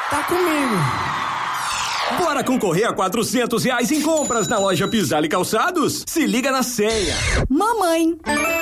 Tá comigo. Bora concorrer a R$400 em compras na loja Pisale Calçados? Se liga na senha. Mamãe.